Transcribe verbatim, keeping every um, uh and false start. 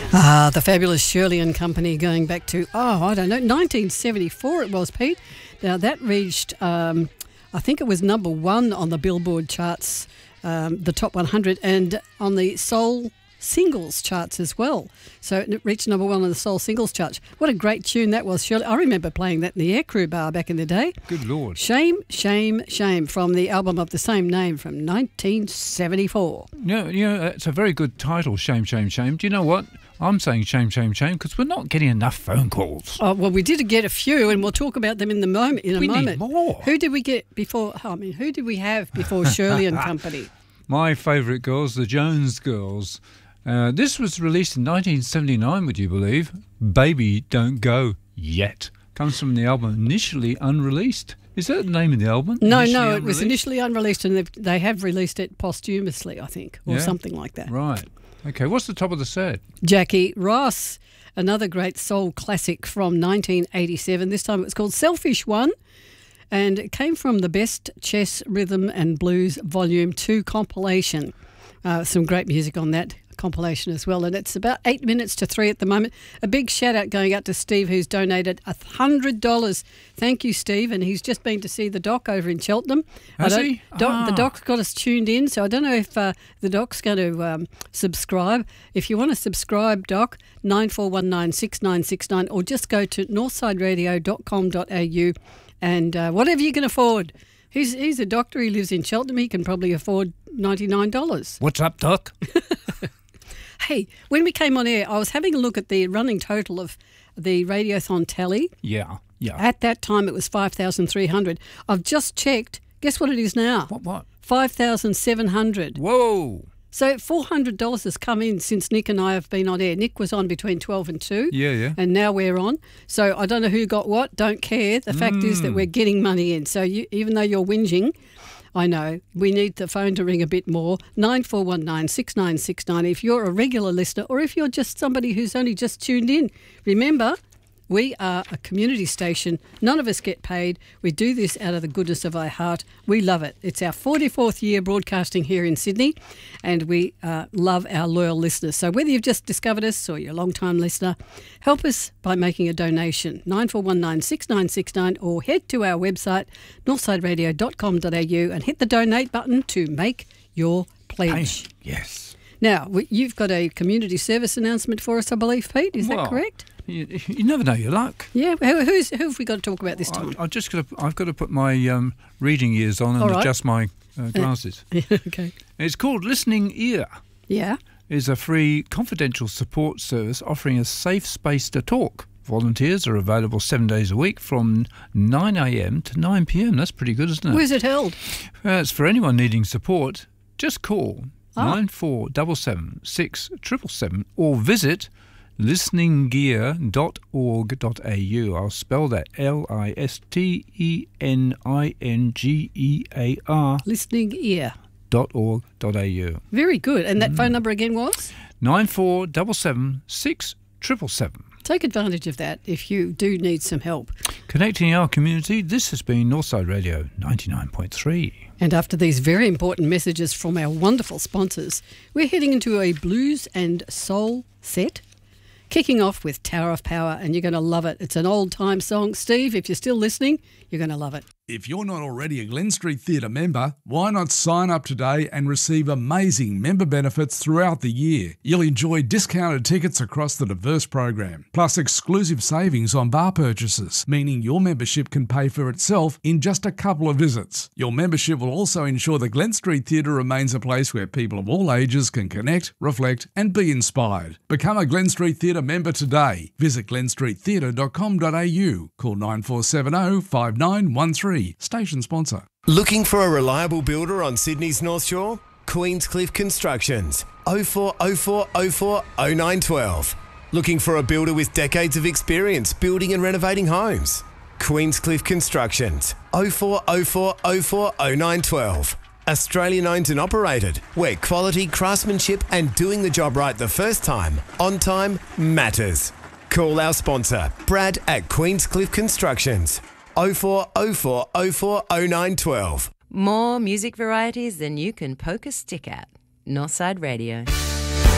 Ah, the fabulous Shirley and Company, going back to, oh, I don't know, nineteen seventy-four it was, Pete. Now, that reached, um, I think it was number one on the Billboard charts, um, the top one hundred, and on the soul singles charts as well. So it reached number one on the soul singles charts. What a great tune that was, Shirley. I remember playing that in the Aircrew Bar back in the day. Good Lord. Shame, Shame, Shame, from the album of the same name from nineteen seventy-four. Yeah, you know, it's a very good title, Shame, Shame, Shame. Do you know what? I'm saying shame, shame, shame because we're not getting enough phone calls. Oh, well, we did get a few, and we'll talk about them in the moment. In a we moment. need more. Who did we get before? I mean, who did we have before Shirley and Company? My favourite girls, the Jones Girls. Uh, this was released in nineteen seventy-nine, would you believe? Baby Don't Go Yet. Comes from the album initially unreleased. Is that the name of the album? No, initially no, unreleased? it was initially unreleased, and they've, they have released it posthumously, I think, or Yeah? something like that. Right. Okay, what's the top of the set? Jackie Ross, another great soul classic from nineteen eighty-seven. This time it was called Selfish One, and it came from the Best Chess, Rhythm and Blues Volume two compilation. Uh, some great music on that compilation as well, and it's about eight minutes to three at the moment. A big shout out going out to Steve, who's donated one hundred dollars. Thank you, Steve, and he's just been to see the doc over in Cheltenham. Has I don't, he? Doc, Ah. The doc's got us tuned in, so I don't know if uh, the doc's going to um, subscribe. If you want to subscribe, Doc, nine four one nine six nine six nine, or just go to northside radio dot com dot a u and uh, whatever you can afford. He's, he's a doctor, he lives in Cheltenham, he can probably afford ninety-nine dollars. What's up, Doc? Hey, when we came on air, I was having a look at the running total of the Radiothon tally. Yeah, yeah. At that time, it was five thousand three hundred. I've just checked. Guess what it is now? What, what? five thousand seven hundred. Whoa. So four hundred dollars has come in since Nick and I have been on air. Nick was on between twelve and two. Yeah, yeah. And now we're on. So I don't know who got what. Don't care. The fact is that we're getting money in. So you, even though you're whinging, I know, we need the phone to ring a bit more. nine four one nine six nine six nine if you're a regular listener or if you're just somebody who's only just tuned in. Remember, we are a community station. None of us get paid. We do this out of the goodness of our heart. We love it. It's our forty-fourth year broadcasting here in Sydney, and we uh, love our loyal listeners. So whether you've just discovered us or you're a long-time listener, help us by making a donation, nine four one nine six nine six nine, or head to our website, northside radio dot com dot a u, and hit the donate button to make your pledge. Hey, yes. Now, we- you've got a community service announcement for us, I believe, Pete. Is Well, that correct? You, you never know your luck. Yeah. Who, who's, who have we got to talk about this time? I, I just got to, I've got to put my um, reading ears on and All right. adjust my uh, glasses. Okay. It's called Listening Ear. Yeah. Is a free confidential support service offering a safe space to talk. Volunteers are available seven days a week from nine a m to nine p m. That's pretty good, isn't it? Where's it held? Uh, it's for anyone needing support. Just call Ah. nine four seven seven six seven seven seven or visit listening gear dot org dot a u. I'll spell that L I S T E N I N G E A R Listening ear. dot org dot a u. Very good. And that phone number again was? nine four seven seven six seven seven seven. Take advantage of that if you do need some help. Connecting our community, this has been Northside Radio ninety-nine point three. And after these very important messages from our wonderful sponsors, we're heading into a blues and soul set, kicking off with Tower of Power, and you're going to love it. It's an old-time song. Steve, if you're still listening, you're going to love it. If you're not already a Glen Street Theatre member, why not sign up today and receive amazing member benefits throughout the year? You'll enjoy discounted tickets across the diverse program, plus exclusive savings on bar purchases, meaning your membership can pay for itself in just a couple of visits. Your membership will also ensure the Glen Street Theatre remains a place where people of all ages can connect, reflect and be inspired. Become a Glen Street Theatre member today. Visit glen street theatre dot com dot a u. Call nine four seven zero five nine one three. Station sponsor. Looking for a reliable builder on Sydney's North Shore? Queenscliff Constructions. oh four oh four oh four oh nine one two. Looking for a builder with decades of experience building and renovating homes? Queenscliff Constructions. oh four oh four oh four oh nine one two. Australian owned and operated, where quality, craftsmanship and doing the job right the first time, on time, matters. Call our sponsor, Brad at Queenscliff Constructions. oh four oh four oh four oh nine one two. More music varieties than you can poke a stick at. Northside Radio.